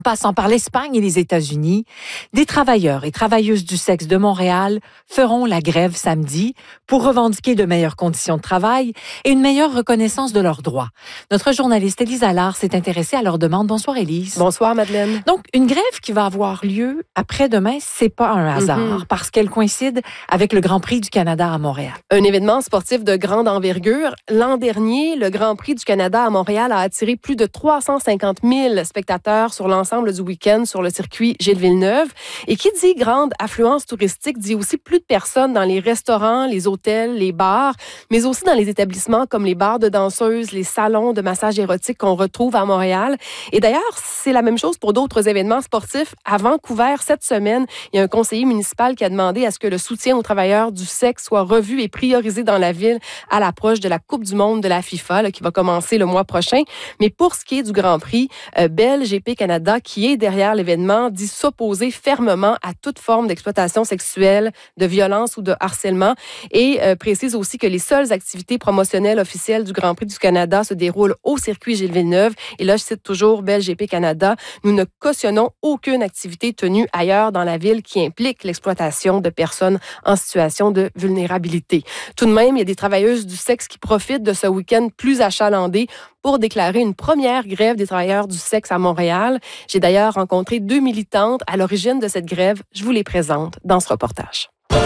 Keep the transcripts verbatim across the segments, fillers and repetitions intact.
Passant par l'Espagne et les États-Unis, des travailleurs et travailleuses du sexe de Montréal feront la grève samedi pour revendiquer de meilleures conditions de travail et une meilleure reconnaissance de leurs droits. Notre journaliste Élise Allard s'est intéressée à leur demande. Bonsoir Élise. Bonsoir Madeleine. Donc, une grève qui va avoir lieu après-demain, c'est pas un hasard mm-hmm. parce qu'elle coïncide avec le Grand Prix du Canada à Montréal. Un événement sportif de grande envergure. L'an dernier, le Grand Prix du Canada à Montréal a attiré plus de trois cent cinquante mille spectateurs sur l'ensemble du week-end sur le circuit Gilles-Villeneuve. Et qui dit grande affluence touristique dit aussi plus de personnes dans les restaurants, les hôtels, les bars, mais aussi dans les établissements comme les bars de danseuses, les salons de massage érotique qu'on retrouve à Montréal. Et d'ailleurs, c'est la même chose pour d'autres événements sportifs. À Vancouver, cette semaine, il y a un conseiller municipal qui a demandé à ce que le soutien aux travailleurs du sexe soit revu et priorisé dans la ville à l'approche de la Coupe du monde de la FIFA là, qui va commencer le mois prochain. Mais pour ce qui est du Grand Prix, euh, Bell G P Canada, qui est derrière l'événement, dit s'opposer fermement à toute forme d'exploitation sexuelle, de violence ou de harcèlement et euh, précise aussi que les seules activités promotionnelles officielles du Grand Prix du Canada se déroulent au circuit Gilles-Villeneuve. Et là, je cite toujours Bell G P Canada, nous ne cautionnons aucune activité tenue ailleurs dans la ville qui implique l'exploitation de personnes en situation de vulnérabilité. Tout de même, il y a des travailleuses du sexe qui profitent de ce week-end plus achalandé pour déclarer une première grève des travailleurs du sexe à Montréal. J'ai d'ailleurs rencontré deux militantes à l'origine de cette grève. Je vous les présente dans ce reportage.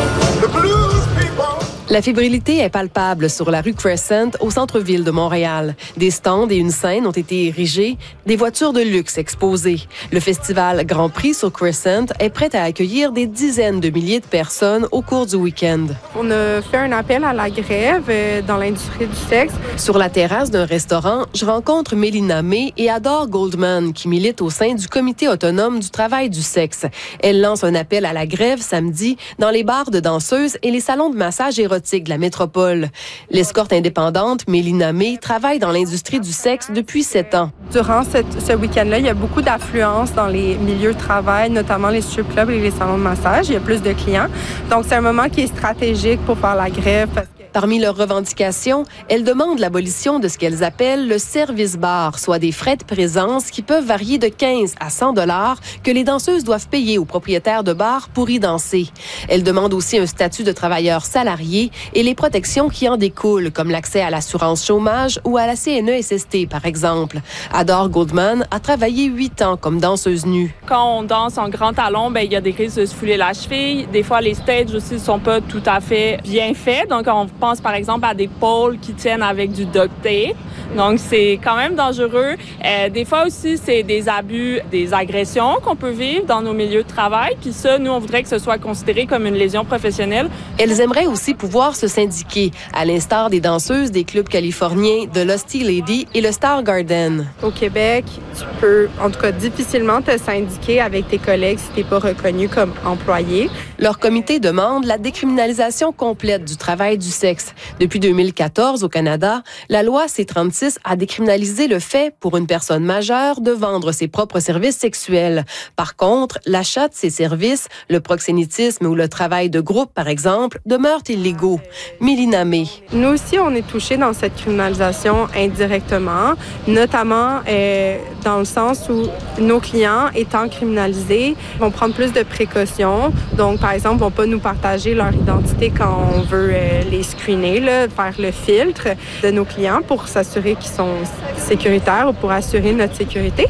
La fébrilité est palpable sur la rue Crescent, au centre-ville de Montréal. Des stands et une scène ont été érigés, des voitures de luxe exposées. Le festival Grand Prix sur Crescent est prêt à accueillir des dizaines de milliers de personnes au cours du week-end. On a fait un appel à la grève dans l'industrie du sexe. Sur la terrasse d'un restaurant, je rencontre Mélina May et Adore Goldman, qui militent au sein du Comité autonome du travail du sexe. Elle lance un appel à la grève samedi dans les bars de danseuses et les salons de massage érotique de la métropole. L'escorte indépendante, Mélina May, travaille dans l'industrie du sexe depuis sept ans. Durant cette, ce week-end-là, il y a beaucoup d'affluence dans les milieux de travail, notamment les strip clubs et les salons de massage. Il y a plus de clients. Donc, c'est un moment qui est stratégique pour faire la grève. Parce que Parmi leurs revendications, elles demandent l'abolition de ce qu'elles appellent le service bar, soit des frais de présence qui peuvent varier de quinze à cent dollars que les danseuses doivent payer aux propriétaires de bars pour y danser. Elles demandent aussi un statut de travailleur salarié et les protections qui en découlent, comme l'accès à l'assurance chômage ou à la C N E S S T, par exemple. Adore Goldman a travaillé huit ans comme danseuse nue. Quand on danse en grand talon, ben il y a des risques de se fouler la cheville. Des fois, les stages aussi sont pas tout à fait bien faits. Donc, on pense par exemple à des pôles qui tiennent avec du duct tape. Donc, c'est quand même dangereux. Euh, des fois aussi, c'est des abus, des agressions qu'on peut vivre dans nos milieux de travail. Puis ça, nous, on voudrait que ce soit considéré comme une lésion professionnelle. Elles aimeraient aussi pouvoir se syndiquer, à l'instar des danseuses des clubs californiens de Lusty Lady et le Star Garden. Au Québec, tu peux, en tout cas, difficilement te syndiquer avec tes collègues si tu n'es pas reconnu comme employé. Leur comité demande la décriminalisation complète du travail du sexe. Depuis deux mille quatorze, au Canada, la loi C trente-six a décriminalisé le fait pour une personne majeure de vendre ses propres services sexuels. Par contre, l'achat de ces services, le proxénétisme ou le travail de groupe, par exemple, demeurent illégaux. Mélina May. Nous aussi, on est touchés dans cette criminalisation indirectement, notamment euh, dans le sens où nos clients, étant criminalisés, vont prendre plus de précautions. Donc, par exemple, vont pas nous partager leur identité quand on veut euh, les screener, là, faire le filtre de nos clients pour s'assurer qu'ils sont sécuritaires ou pour assurer notre sécurité.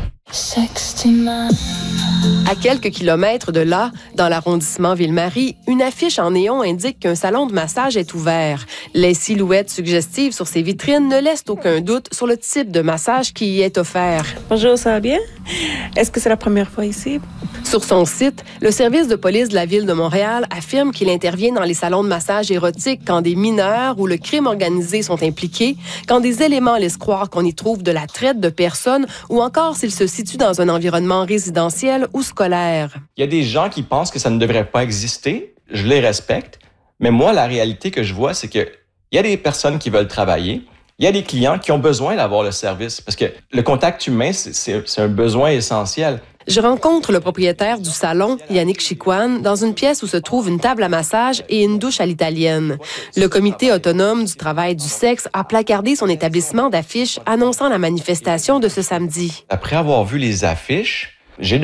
À quelques kilomètres de là, dans l'arrondissement Ville-Marie, une affiche en néon indique qu'un salon de massage est ouvert. Les silhouettes suggestives sur ces vitrines ne laissent aucun doute sur le type de massage qui y est offert. Bonjour, ça va bien? Est-ce que c'est la première fois ici? Sur son site, le service de police de la Ville de Montréal affirme qu'il intervient dans les salons de massage érotiques quand des mineurs ou le crime organisé sont impliqués, quand des éléments laissent croire qu'on y trouve de la traite de personnes ou encore s'ils se situent dans un environnement résidentiel ou scolaire. Il y a des gens qui pensent que ça ne devrait pas exister. Je les respecte. Mais moi, la réalité que je vois, c'est qu'il y a des personnes qui veulent travailler. Il y a des clients qui ont besoin d'avoir le service parce que le contact humain, c'est, c'est, c'est un besoin essentiel. Je rencontre le propriétaire du salon, Yannick Chicoine, dans une pièce où se trouve une table à massage et une douche à l'italienne. Le Comité autonome du travail du sexe a placardé son établissement d'affiches annonçant la manifestation de ce samedi. Après avoir vu les affiches, J'ai